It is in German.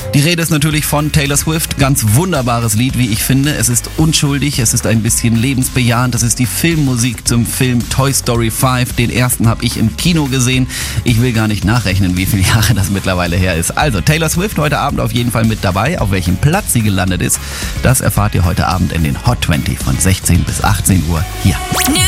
Die Rede ist natürlich von Taylor Swift. Ganz wunderbares Lied, wie ich finde. Es ist unschuldig, es ist ein bisschen lebensbejahend. Das ist die Filmmusik zum Film Toy Story 5. Den ersten habe ich im Kino gesehen. Ich will gar nicht nachrechnen, wie viele Jahre das mittlerweile her ist. Also Taylor Swift heute Abend auf jeden Fall mit dabei. Auf welchem Platz sie gelandet ist, das erfahrt ihr heute Abend in den Hot 20 von 16 bis 18 Uhr hier.